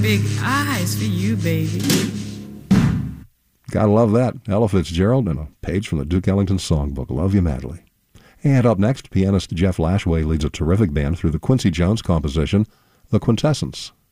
big eyes for you, baby. Gotta love that. Ella Fitzgerald and a page from the Duke Ellington songbook. Love you madly. And up next, pianist Jeff Lashway leads a terrific band through the Quincy Jones composition, The Quintessence.